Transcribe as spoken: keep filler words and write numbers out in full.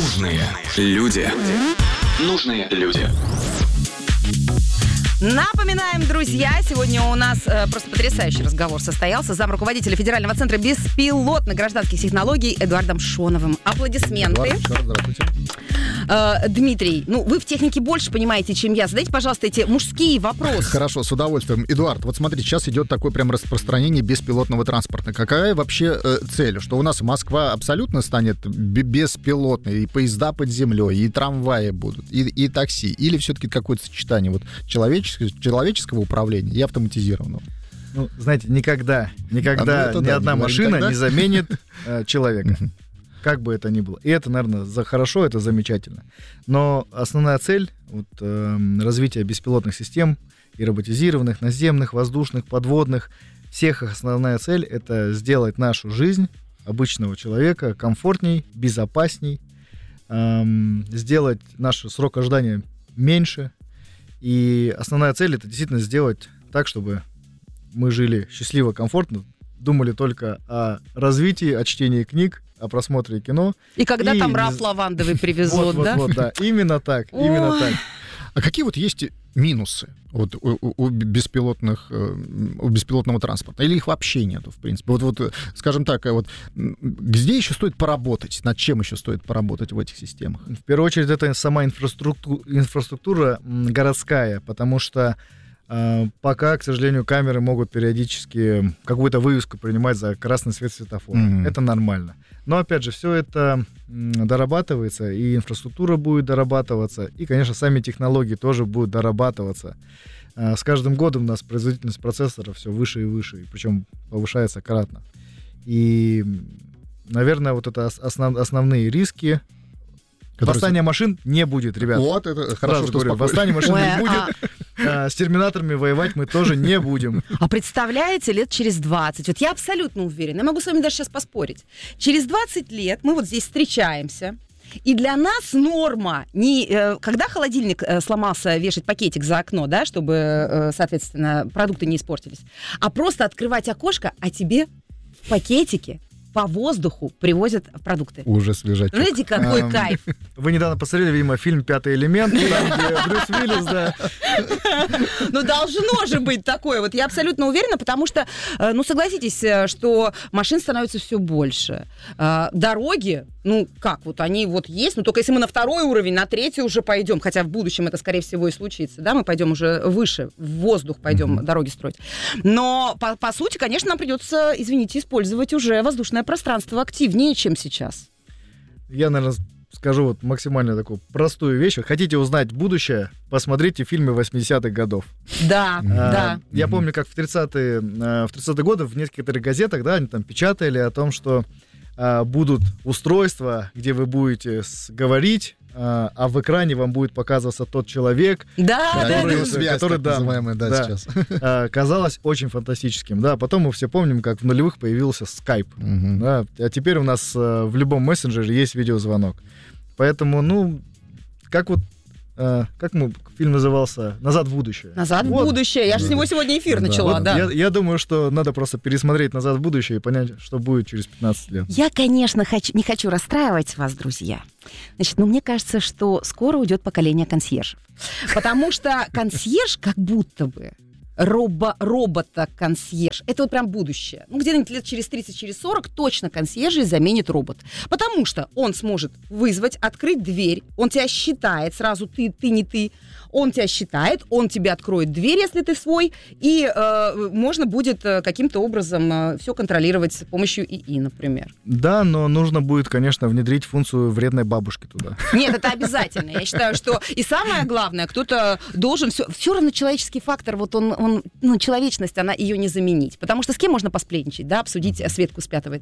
Нужные люди. Нужные люди. Напоминаем, друзья, сегодня у нас э, просто потрясающий разговор состоялся с замруководителя Федерального центра беспилотных гражданских технологий Эдуардом Шоновым. Аплодисменты. Эдуард, еще раз здравствуйте. Э, Дмитрий, ну вы в технике больше понимаете, чем я. Задайте, пожалуйста, эти мужские вопросы. Хорошо, с удовольствием. Эдуард, вот смотрите, сейчас идет такое прям распространение беспилотного транспорта. Какая вообще э, цель? Что у нас Москва абсолютно станет б- беспилотной, и поезда под землей, и трамваи будут, и, и такси? Или все-таки какое-то сочетание вот человеческого, человеческого управления и автоматизированного? Ну, знаете, никогда, никогда А, ну, ни да, одна не машина никогда. не заменит э, человека. Как бы это ни было. И это, наверное, за хорошо, это замечательно. Но основная цель вот, э, развития беспилотных систем и роботизированных, наземных, воздушных, подводных, всех их основная цель — это сделать нашу жизнь обычного человека комфортней, безопасней, эм, сделать наш срок ожидания меньше. И основная цель — это действительно сделать так, чтобы мы жили счастливо, комфортно, думали только о развитии, о чтении книг, о просмотре кино. И когда И там не раб з- лавандовый привезут, Вот, да? вот, вот, да. Именно так, именно Ой. так. А какие вот есть минусы вот, у, у- у беспилотных, э, у беспилотного транспорта? Или их вообще нету, в принципе? Вот, вот, э, скажем так, э, вот, м, где еще стоит поработать? Над чем еще стоит поработать в этих системах? В первую очередь, это сама инфраструктура, инфраструктура м, городская, потому что э, пока, к сожалению, камеры могут периодически какую-то вывеску принимать за красный свет светофора. Мгм. Это нормально. Но, опять же, все это м, дорабатывается, и инфраструктура будет дорабатываться, и, конечно, сами технологии тоже будут дорабатываться. Э, С каждым годом у нас производительность процессора все выше и выше, и причем повышается кратно. И, м, наверное, вот это ос- основ- основные риски. Которые- Восстания машин не будет, ребят. Вот, это хорошо, Сразу что говорю, успокоили. восстания машин Ой, не а- будет. А, С терминаторами воевать мы тоже не будем. А представляете, лет через двадцать, вот я абсолютно уверена, я могу с вами даже сейчас поспорить, через двадцать лет мы вот здесь встречаемся, и для нас норма, не, э, когда холодильник э, сломался, вешать пакетик за окно, да, чтобы, э, соответственно, продукты не испортились, а просто открывать окошко, а тебе в пакетике по воздуху привозят продукты. Уже свежачок. Знаете, какой Ам, кайф? Вы недавно посмотрели, видимо, фильм «Пятый элемент», там, где Брюс Уиллис, да. Ну, должно же быть такое. Вот я абсолютно уверена, потому что, э, ну, согласитесь, э, что машин становится все больше. Э, Дороги, ну, как, вот они вот есть, но только если мы на второй уровень, на третий уже пойдем, хотя в будущем это, скорее всего, и случится, да, мы пойдем уже выше, в воздух пойдем Мгм. дороги строить. Но, по, по сути, конечно, нам придется, извините, использовать уже воздушное пространство активнее, чем сейчас. Я, наверное, скажу вот максимально такую простую вещь. Вот хотите узнать будущее, посмотрите фильмы восьмидесятых годов. Да, А, да. Я Мгм. помню, как в тридцатые, а, в тридцатые годы в некоторых газетах, да, они там печатали о том, что а, будут устройства, где вы будете с- говорить, а, а в экране вам будет показываться тот человек. Да, Да, да, да. который- видеосвязь, который, так да, называемая, да, да. сейчас. А, казалось очень фантастическим. Да, потом мы все помним, как в нулевых появился Skype. Мгм. Да, а теперь у нас а, в любом мессенджере есть видеозвонок. Поэтому, ну, как вот, а, как мы, фильм назывался «Назад в будущее». Назад Вот. в будущее. Я же с Да. него сегодня эфир Да. начала, Вот да. Я, я думаю, что надо просто пересмотреть «Назад в будущее» и понять, что будет через пятнадцать лет. Я, конечно, хочу, не хочу расстраивать вас, друзья. Значит, но мне кажется, что скоро уйдет поколение консьержев. Потому что консьерж как будто бы робо, робота-консьерж. Это вот прям будущее. Ну, где-нибудь лет через тридцать, через сорок точно консьержей заменит робот. Потому что он сможет вызвать, открыть дверь, он тебя считает сразу, ты, ты, не ты. Он тебя считает, он тебе откроет дверь, если ты свой, и э, можно будет э, каким-то образом э, все контролировать с помощью ИИ, например. Да, но нужно будет, конечно, внедрить функцию вредной бабушки туда. Нет, это обязательно. Я считаю, что и самое главное, кто-то должен все, все равно человеческий фактор, вот он, он, ну, человечность, она ее не заменить. Потому что с кем можно посплетничать, да, обсудить Светку с пятого этажа?